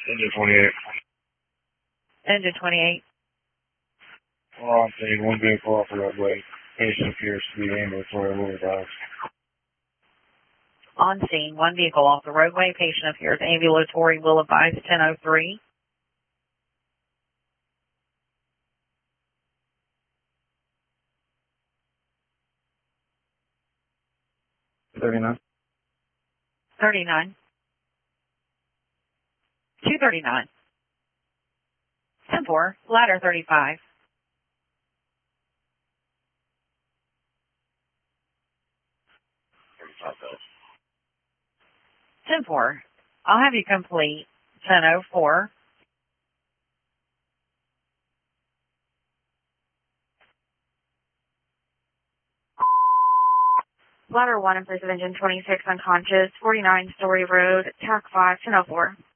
Engine 28. Engine 28. We're on scene, one vehicle off the roadway. Patient appears to be ambulatory will advise. On scene, one vehicle off the roadway. Patient appears ambulatory. Will advise 10:03. $39. 39. 239. 10-4. Ladder 35. 10-4. I'll have you complete 10:04. Ladder 1 in place of engine 26 unconscious, 49 Story Road, TAC 5, 10:04.